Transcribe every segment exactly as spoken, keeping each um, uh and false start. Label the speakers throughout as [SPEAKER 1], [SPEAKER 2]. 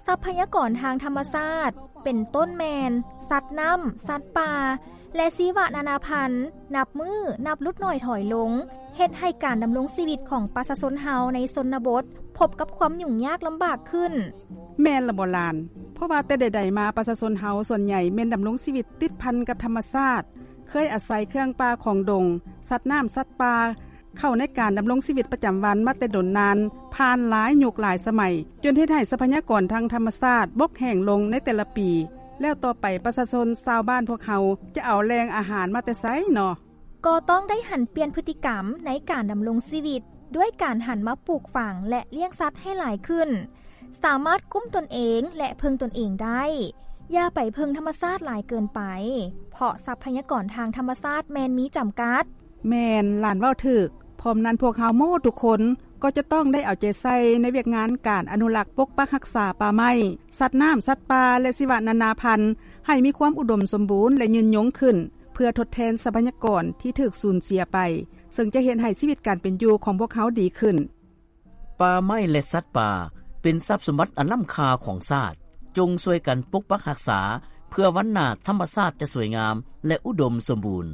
[SPEAKER 1] รัพยากรทางธรรมชาติเป็นต้นแมนสัตว์น้ำสัตว์ป่าและชีวนานาพันธุ์นับมือนับลุดหน่อยถอยลงเฮ็ดให้การดำรงชีวิตของประชาชนเฮาในชนบทพบกับความยุ่งยากลำบากขึ้น
[SPEAKER 2] แม่นละบ่ลานเพราะว่าแต่ใดๆมาประชาชนเฮาส่วนใหญ่แม่นดำรงชีวิตติดพันกับธรรมชาติเคยอาศัยเครื่องป่าของดงสัตว์น้ำสัตว์ป่าเข้าในการดำรงชีวิตประจำวันมาแต่ดนนานผ่านหลายยุคหลายสมัยจนเฮ็ดให้ทรัพยากรทางธรรมชาติบกแห้งลงในแต่ละปีแล้วต่อไปประชาชนชาวบ้านพวกเฮาจะเอาแรงอาหารมาแต่ไสเนาะ
[SPEAKER 1] ก็ต้องได้หันเปลี่ยนพฤติกรรมในการดำรงชีวิตด้วยการหันมาปลูกฝังและเลี้ยงสัตว์ให้หลายขึ้นสามารถคุ้มตนเองและเพิ่งตนเองได้อย่าไปเพิ่งธรรมชาติหลายเกินไปเพราะทรัพยากรทางธรรมชาติแม่นมีจำกัด
[SPEAKER 2] แม่นหลานเว้าถูกพร้อมนั้นพวกเฮาหมู่ทุกคนก็จะต้องได้เอาใจใส่ในเวียกงานการอนุรักษ์ปกปักรักษาป่าไม้สัตว์น้ำสัตว์ป่าและชีวนานาพันธุ์ให้มีความอุดมสมบูรณ์และยืนยงขึ้นเพื่อทดแทนทรัพยากรที่ถูกสูญเสียไปซึ่งจะเห็นให้ชีวิตการเป็นอยู่ของพวกเขาดีขึ้น
[SPEAKER 3] ป่าไม้และสัตว์ป่าเป็นทรัพย์สมบัติอันล้ำค่าของชาติจงช่วยกันปกปักรักษาเพื่อวันหน้าธรรมชาติจะสวยงามและอุดมสมบูรณ์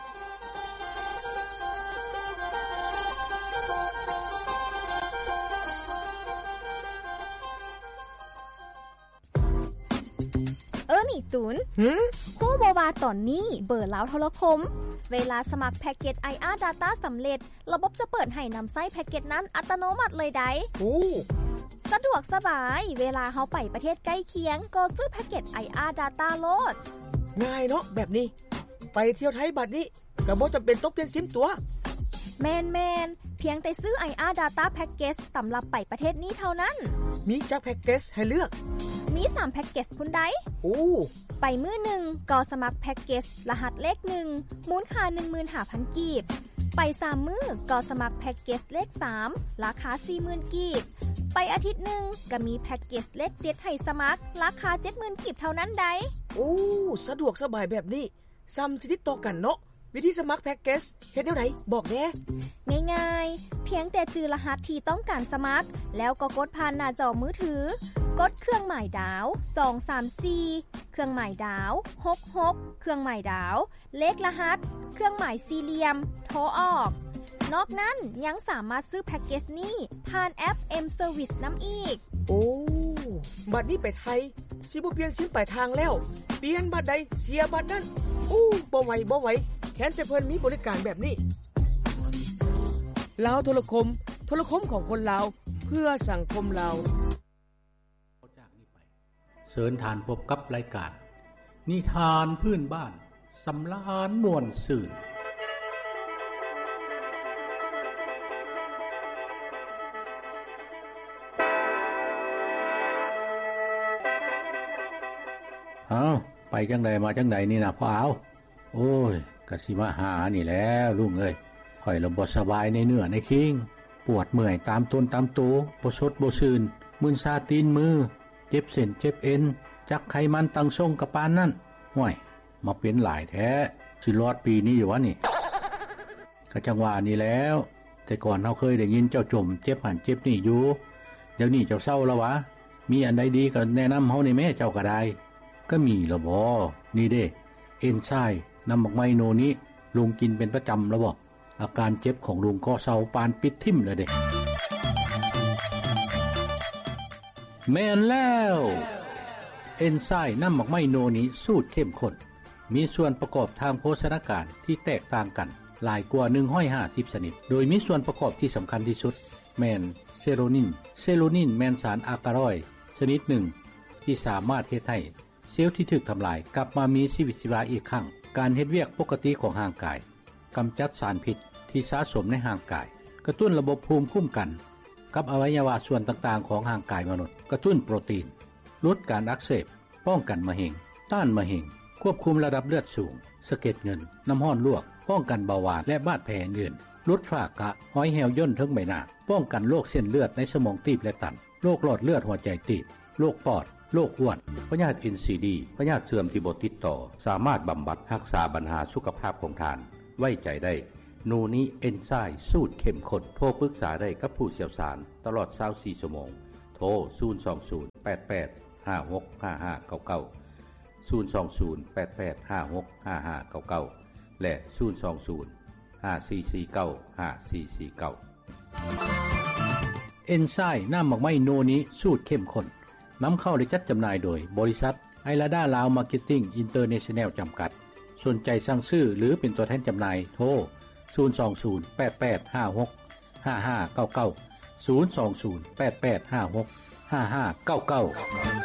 [SPEAKER 1] เออนี่ตูนหือฮู้บ่ว่าตอนนี้เบอร์ลาวโทรคมเวลาสมัครแพ็กเกจ ไอ อาร์ Data สำเร็จระบบจะเปิดให้นำใช้แพ็กเกจนั้นอัตโนมัติเลยได้
[SPEAKER 4] โอ้
[SPEAKER 1] สะดวกสบายเวลาเฮาไปประเทศใกล้เคียงก็ซื้อแพ็กเกจ ไอ อาร์ Data โลด
[SPEAKER 4] ง่ายเนาะแบบนี้ไปเที่ยวไทยบัดนี้ก็บ่จำเป็นต้องเปลี่ยนซิมตัว
[SPEAKER 1] แม่นๆเพียงแต่ซื้อ ไอ อาร์ Data Package สำหรับไปประเทศนี้เท่านั้น
[SPEAKER 4] มีจักแพ็กเกจให้เลือก
[SPEAKER 1] มีสามแพ็กเกจพุ่นใด
[SPEAKER 4] โอ้
[SPEAKER 1] ไปมื้อหนึ่งก็สมัครแพ็กเกจรหัสเลขหนึ่งมูลค่า หนึ่งหมื่นห้าพัน กีบไปสามมื้อก็สมัครแพ็กเกจเลขสามราคา สี่หมื่น กีบไปอาทิตย์หนึ่งก็มีแพ็กเกจเลขเจ็ดให้สมัครราคา เจ็ดหมื่น กีบเท่านั้นใด
[SPEAKER 4] โอ้สะดวกสบายแบบนี้ซ้ำสิติดต่อกันเนาะวิธีสมัครแพ็กเกจเฮ็ดแนวไหนบอกแหน่
[SPEAKER 1] ง่ายๆเพียงแต่จื่อรหัสที่ต้องการสมัครแล้วก็กดผ่านหน้าจอมือถือกดเครื่องหมายดาวสองสามสี่เครื่องหมายดาวหกหกเครื่องหมายดาวเลขรหัสเครื่องหมายสี่เหลี่ยมโทรออกนอกนั้นยังสามารถซื้อแพ็กเกจนี้ผ่านแอป M Service นำอีก
[SPEAKER 4] โอ้บัดนี้ไปไทยสิบ่เปลี่ยนซิมปลายทางแล้วเปลี่ยนบัดใดเสียบัดนั้นอู้บ่ไหวบ่ไหวแค่แต่เพิ่นมีบริการแบบนี้ลาวโทรคมโทรคมของคนลาวเพื่อสังคมลาว
[SPEAKER 5] เชิญทานพบกับรายการนิทานพื้นบ้านสำราญม่วนซื่นอ้าวไปจังใดมาจังใดนี่นะพ่อเอาโอ้ยกะสิมาหานี่แล้วลุงเอ้ยข่อยละบ่สบายในเนื้อในคิงปวดเมื่อยตามต้นตามตัวบ่สดบ่ซื่นมึนซาตีนมือเจ็บเส้นเจ็บเอ็นจักไขมันตั้งทรงกะปานนั่นห่วยมาเป็นหลายแท้สิรอดปีนี้อยู่วะนี่ก็จังว่านี่แล้วแต่ก่อนเฮาเคยได้ยินเจ้าจมเจ็บหันเจ็บนี่อยู่เดี๋ยวนี้เจ้าเศร้าแล้ววะมีอันใดดีก็แนะนำเฮานี่แม่เจ้าก็ได้ก็มีละบ่นี่เด้เอนไซม์นำบักไมโนนี้ลุงกินเป็นประจำแล้วบ่อาการเจ็บของลุงก็เศร้าปานปิดทิ่มเลยเด้แม่นแล้วเอนไซม์นำบักไมโนนี้สูตรเข้มข้นมีส่วนประกอบทางโภชนาการที่แตกต่างกันหลายกว่าหนึ่งร้อยห้าสิบชนิดโดยมีส่วนประกอบที่สำคัญที่สุดแม่นเซโรนินเซโรนินแม่นสารอะกาลอยด์ชนิดหนึ่งที่สามารถเฮ็ดให้เซลล์ที่ถูกทำลายกลับมามีชีวิตชีวาอีกครั้งการเฮ็ดเวียกปกติของร่างกายกำจัดสารพิษที่สะสมในร่างกายกระตุ้นระบบภูมิคุ้มกันกับอวัยวะส่วนต่างๆของร่างกายมนุษย์กระตุ้นโปรตีนลดการอักเสบป้องกันมะเร็งต้านมะเร็งควบคุมระดับเลือดสูงสะเก็ดเงินน้ำร้อนลวกป้องกันเบาหวานและบาดแผลอื่นลดฝ้ากระห้อยแหวย่นทั้งใบหน้าป้องกันโรคเส้นเลือดในสมองตีบและตันโรคหลอดเลือดหัวใจตีบโรคปอดโรคอ้วนพยาธิ เอ็น ซี ดี พยาธิเสื่อมที่บ่ติดต่อสามารถบำบัดรักษาปัญหาสุขภาพของท่านไว้ใจได้โนนี้เอนไซม์สูตรเข้มข้นโทรปรึกษาได้กับผู้เชี่ยวชาญตลอดยี่สิบสี่ชั่วโมงโทรร ศูนย์ สอง ศูนย์ แปด แปด ห้า หก ห้า ห้า เก้า เก้า ศูนย์ สอง ศูนย์ แปด แปด ห้า หก ห้า ห้า เก้า เก้า และ ศูนย์ สอง ศูนย์ ห้า สี่ สี่ เก้า ห้า สี่ สี่ เก้า เอนไซม์น้ำหมักไม้โนนี้สูตรเข้มข้นนำเข้าและจัดจำหน่ายโดยบริษัทไอลาดาลาวมาร์เก็ตติ้งอินเตอร์เนชั่นแนลจำกัดสนใจสั่งซื้อหรือเป็นตัวแทนจำหน่ายโทร ศูนย์ สอง ศูนย์ แปด แปด ห้า หก ห้า ห้า เก้า เก้า ศูนย์ สอง ศูนย์ แปด แปด ห้า หก ห้า ห้า เก้า เก้า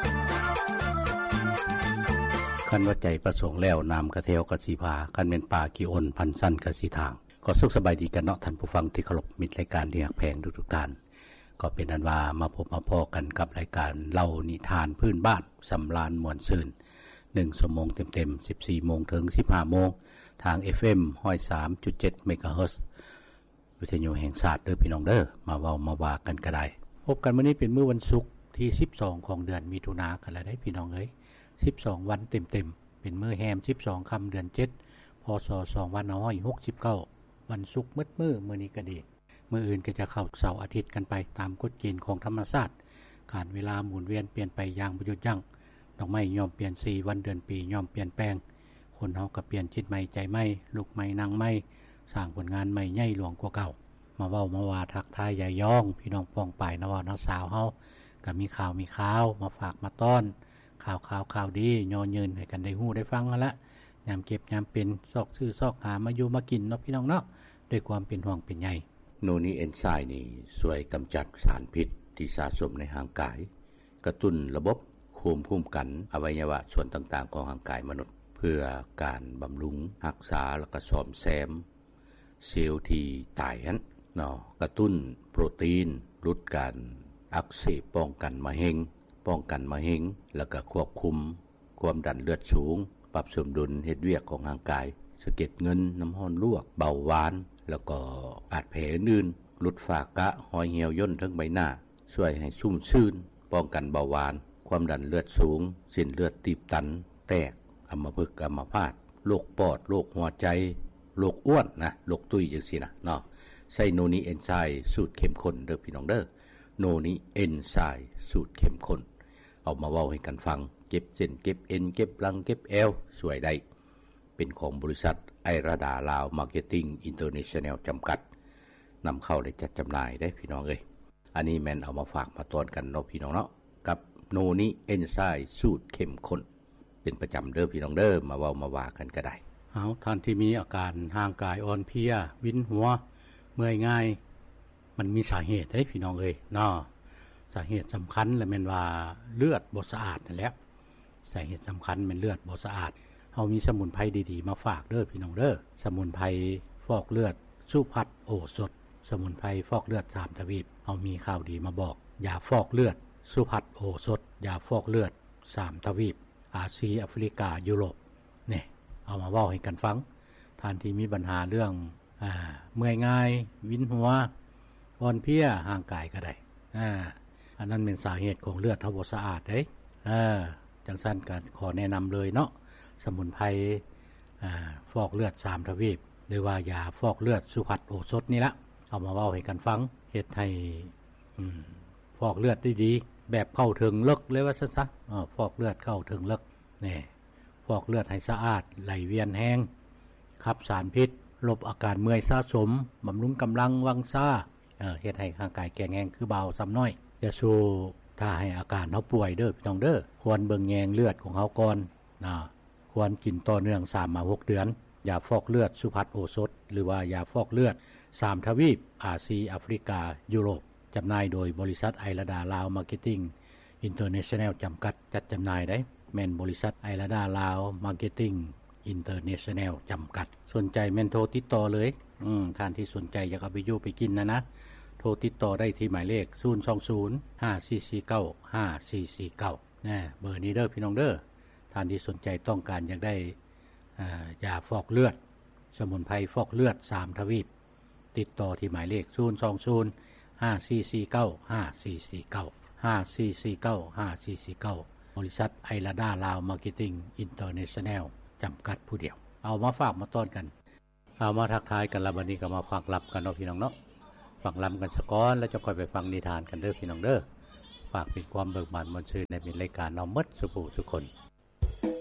[SPEAKER 5] คันว่าใจประสงค์แล้วนามกระเทวกสิภาคันเป็นป่ากิอนพันสั้นกสิทางก็สุขสบายดีกันเนาะท่านผู้ฟังที่เคารพมิตรรายการที่รักแพงทุกๆท่านก็เป็นอันว่ามาพบมาพอกันกับรายการเล่านิทานพื้นบ้านสำราญม่วนซื่นหนึ่งชั่วโมงเต็มๆ สิบสี่โมงถึงสิบห้าโมงทาง เอฟ เอ็ม หนึ่งศูนย์สามจุดเจ็ด เมกะเฮิรตซ์วิทยุแห่งชาติเด้อพี่น้องเด้อมาเว้ามาว่ากันก็ได้พบกันมื้อนี้เป็นมื้อวันศุกร์ที่สิบสองของเดือนมิถุนายนกันแล้วได้พี่น้องเอ้ยสิบสองวันเต็มๆเป็นมื้อแฮมสิบสองค่ำเดือนเจ็ดพศสองพันห้าร้อยหกสิบเก้าวันศุกร์มืดมื้อมื้อนี้ก็ดีมื้ออื่นก็จะเข้าเสาร์อาทิตย์กันไปตามกฎเกณฑ์ของธรรมชาติการเวลาหมุนเวียนเปลี่ยนไปอย่างบ่หยุดยั้งดอกไม้ยอมเปลี่ยนสีวันเดือนปียอมเปลี่ยนแปลงคนเฮาก็เปลี่ยนจิตใหม่ใจใหม่ลุกใหม่นั่งใหม่สร้างผลงานใหม่ใหญ่หลวงกว่าเก่ามาเว้ามาว่าทักทายยายย่องพี่น้องป้องปายนะว่าน้าสาวเฮาก็มีข่าวมีข่าวมาฝากมาต้อนข่าวข่าวข่าวดียอยืนให้กันได้ฮู้ได้ฟังกันละยามเก็บยามเป็นซอกซื้อซอกหามาอยู่มากินเนาะพี่น้องเนาะด้วยความเป็นห่วงเป็นใยโนนี้เอนไซม์นี่ช่วยกำจัดสารพิษที่สะสมในร่างกายกระตุ้นระบบภูมิคุ้มกันอวัยวะส่วนต่างๆของร่างกายมนุษย์เพื่อการบำรุงรักษาและก็ซ่อมแซมเซลล์ที่ตายนั้นเนาะกระตุ้นโปรตีนลดการอักเสบป้องกันมะเร็งป้องกันมะเร็งแล้วก็ควบคุมความดันเลือดสูงปรับสมดุลเฮ็ดเวียกของร่างกายสะเก็ดเงินน้ำร้อนลวกเบาหวานแล้วก็บาดแผลอื่นลดฝ้ากระหอยเหี่ยวย่นทั้งใบหน้าช่วยให้ชุ่มชื่นป้องกันเบาหวานความดันเลือดสูงเส้นเลือดตีบตันแตกอัมพฤกษ์อัมพาตโรคปอดโรคหัวใจโรคอ้วนนะโรคตุ้ยจังซี่นะเนาะใส่โนนี้เอนไซม์สูตรเข้มข้นเด้อพี่น้องเด้อโนนี้เอนไซม์สูตรเข้มข้นเอามาเว้าให้กันฟังเก็บเส้นเก็บเอ็นเก็บหลังเก็บแอวสวยได้เป็นของบริษัทไอราดาลาวมาร์เก็ตติ้งอินเตอร์เนชั่นแนลจำกัดนำเข้าได้จัดจำหน่ายได้พี่น้องเอ้ยอันนี้แม่นเอามาฝากมาตอนกันเนาะพี่น้องเนาะกับโนนี้เอนไซม์สูตรเข้มข้นเป็นประจำเด้อพี่น้องเด้อมาเว้ามาว่ากันก็ได้เอาท่านที่มีอาการร่างกายอ่อนเพลียวินหัวเมื่อยง่ายมันมีสาเหตุเด้พี่น้องเอ้ยเนาะสาเหตุสำคัญและแม่นว่าเลือดบ่สะอาดนั่นแหละสาเหตุสำคัญแม่นเลือดบ่สะอาดเฮามีสมุนไพรดีๆมาฝากเด้อพี่น้องเด้อสมุนไพรฟอกเลือดสุพัฒน์โอสถสมุนไพรฟอกเลือดสามทวีปเฮามีข่าวดีมาบอกยาฟอกเลือดสุพัฒน์โอสถยาฟอกเลือดสามทวีปอาเซียแอฟริกายุโรปนี่เอามาเว้าให้กันฟังท่านที่มีปัญหาเรื่องอ่าเมื่อยง่ายวินหัวอ่อนเพลียร่างกายก็ได้อ่าอันนั้นเป็นสาเหตุของเลือดเฮาบ่สะอาดเด้เออจังซั่นก็ขอแนะนำเลยเนาะสมุนไพรอ่าฟอกเลือดสามทวีปหรือว่ายาฟอกเลือดสุพัฒน์โอสถนี่ละเอามาเว้าให้กันฟังเฮ็ดให้อืมฟอกเลือดได้ดีแบบเข้าถึงลึกเลยว่าซั่นซะอ่าฟอกเลือดเข้าถึงลึกนี่ฟอกเลือดให้สะอาดไหลเวียนแห้งขับสารพิษลบอาการเมื่อยสะสมบำรุงกำลังวังซ่าเอ่อเฮ็ดให้ร่างกายแข็งแรงคือเบาซ้ำน้อยอย่าสู้ถ้าให้อาการเฮาป่วยเด้อพี่น้องเด้อควรเบิ่งแยงเลือดของเฮาก่อนนะควรกินต่อเนื่อง สามถึงหก เดือนยาฟอกเลือดสุพัฒน์โอสถหรือว่ายาฟอกเลือดสามทวีปอาเซียแอฟริกายุโรปจำหน่ายโดยบริษัทไอราดาลาวมาร์เก็ตติ้งอินเตอร์เนชั่นแนลจำกัดจัดจำหน่ายได้แม่นบริษัทไอราดาลาวมาร์เก็ตติ้งอินเตอร์เนชั่นแนลจำกัดสนใจแม่นโทรติดต่อเลยอืมท่านที่สนใจอยากเอาไปอยู่ไปกินนะนะโทรติดต่อได้ที่หมายเลขศูนย์ สอง ศูนย์ ห้า สี่ สี่ เก้า ห้า สี่ สี่ เก้านะเบอร์นี้เด้อพี่น้องเด้อท่านที่สนใจต้องการอยากได้อ่ายาฟอกเลือดสมุนไพรฟอกเลือดสามทวีปติดต่อที่หมายเลขศูนย์ สอง ศูนย์ ห้า สี่ สี่ เก้า ห้า สี่ สี่ เก้า ห้า สี่ สี่ เก้า ห้า สี่ สี่ เก้าบริษัทไอราดาลาวมาร์เก็ตติ้งอินเตอร์เนชั่นแนลจำกัดผู้เดียวเอามาฝากมาต้อนกันเอามาทักทายกันแล้วบัดนี้ก็มาฟังรับกันเนาะพี่น้องเนาะฟังลำกันสะก้อนแล้วจะค่อยไปฟังนิทานกันเด้อพี่น้องเด้อฝากเป็นความเบิกบานมนต์ชื่นในเป็นรายการเอาหมดสุผู้สุคน